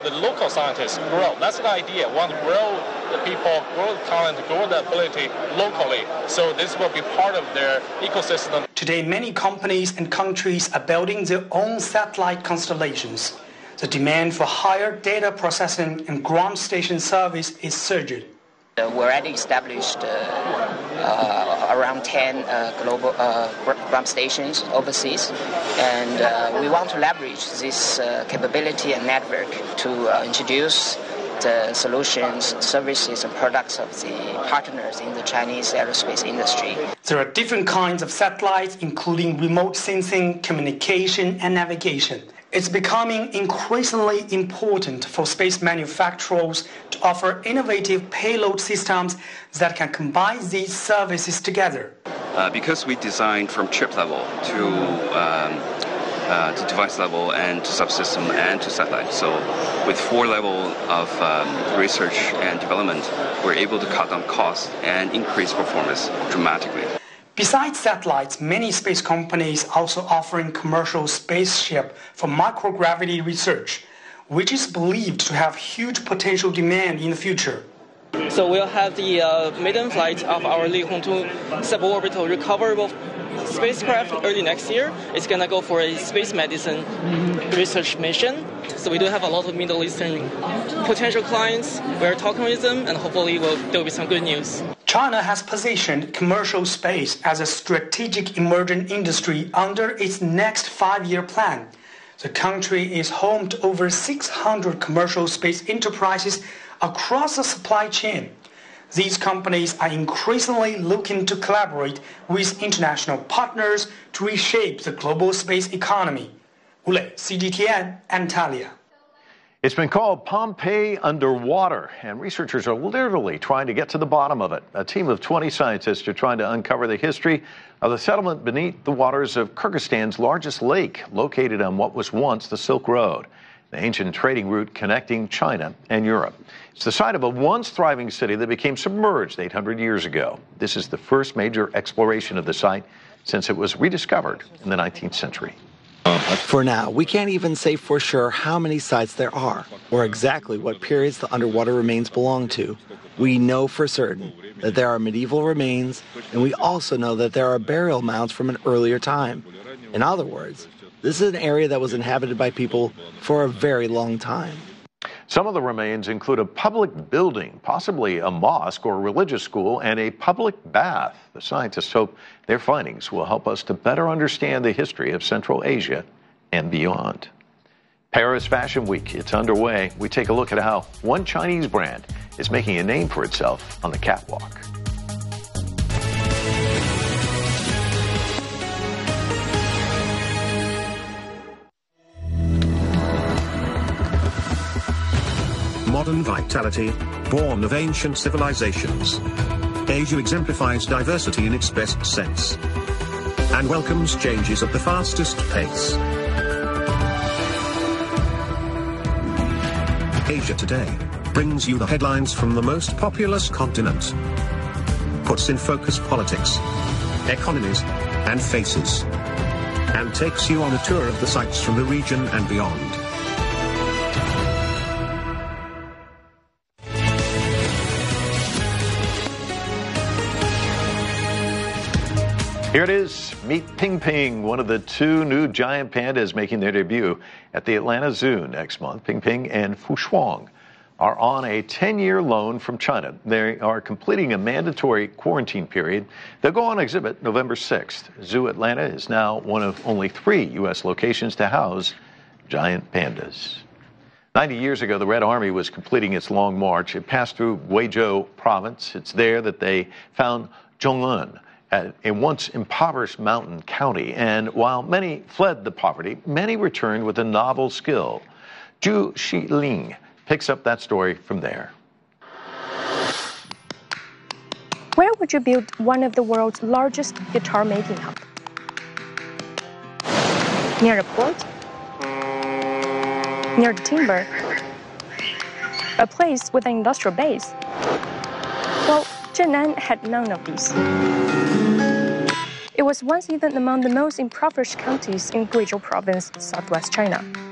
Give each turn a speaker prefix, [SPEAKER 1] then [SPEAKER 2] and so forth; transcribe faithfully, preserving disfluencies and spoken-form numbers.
[SPEAKER 1] The local scientists grow. That's the idea. We want to grow the people, grow the talent, grow the ability locally. So this will be part of their ecosystem.
[SPEAKER 2] Today, many companies and countries are building their own satellite constellations. The demand for higher data processing and ground station service is surging.
[SPEAKER 3] Uh, we're already established uh, uh, around ten uh, global uh, ground stations overseas, and uh, we want to leverage this uh, capability and network to uh, introduce the solutions, services, and products of the partners in the Chinese aerospace industry.
[SPEAKER 2] There are different kinds of satellites, including remote sensing, communication, and navigation. It's becoming increasingly important for space manufacturers to offer innovative payload systems that can combine these services together.
[SPEAKER 4] Uh, because we designed from chip level to, um, uh, to device level and to subsystem and to satellite. So with four levels of um, research and development, we're able to cut down costs and increase performance dramatically.
[SPEAKER 2] Besides satellites, many space companies are also offering commercial spaceship for microgravity research, which is believed to have huge potential demand in the future.
[SPEAKER 5] So we'll have the uh, maiden flight of our Li Hongtu suborbital recoverable spacecraft early next year. It's going to go for a space medicine research mission. So we do have a lot of Middle Eastern potential clients. We're talking with them, and hopefully we'll, there will be some good news.
[SPEAKER 2] China has positioned commercial space as a strategic emerging industry under its next five-year plan. The country is home to over six hundred commercial space enterprises across the supply chain. These companies are increasingly looking to collaborate with international partners to reshape the global space economy. Wu Lei, C G T N, Antalya.
[SPEAKER 6] It's been called Pompeii underwater, and researchers are literally trying to get to the bottom of it. A team of twenty scientists are trying to uncover the history of the settlement beneath the waters of Kyrgyzstan's largest lake, located on what was once the Silk Road, the ancient trading route connecting China and Europe. It's the site of a once thriving city that became submerged eight hundred years ago. This is the first major exploration of the site since it was rediscovered in the nineteenth century.
[SPEAKER 7] For now, we can't even say for sure how many sites there are, or exactly what periods the underwater remains belong to. We know for certain that there are medieval remains, and we also know that there are burial mounds from an earlier time. In other words, this is an area that was inhabited by people for a very long time.
[SPEAKER 6] Some of the remains include a public building, possibly a mosque or religious school, and a public bath. The scientists hope their findings will help us to better understand the history of Central Asia and beyond. Paris Fashion Week, it's underway. We take a look at how one Chinese brand is making a name for itself on the catwalk.
[SPEAKER 8] Modern vitality, born of ancient civilizations. Asia exemplifies diversity in its best sense and welcomes changes at the fastest pace. Asia Today brings you the headlines from the most populous continent, puts in focus politics, economies, and faces, and takes you on a tour of the sights from the region and beyond.
[SPEAKER 6] Here it is. Meet Ping Ping, one of the two new giant pandas making their debut at the Atlanta Zoo next month. Ping Ping and Fu Shuang are on a ten-year loan from China. They are completing a mandatory quarantine period. They'll go on exhibit November sixth. Zoo Atlanta is now one of only three U S locations to house giant pandas. ninety years ago, the Red Army was completing its long march. It passed through Guizhou province. It's there that they found Zhong'an, a once impoverished mountain county. And while many fled the poverty, many returned with a novel skill. Zhu Xiling picks up that story from there.
[SPEAKER 9] Where would you build one of the world's largest guitar making hub? Near a port? Near the timber? A place with an industrial base? Well, Zhenan had none of these. It was once even among the most impoverished counties in Guizhou province, southwest China.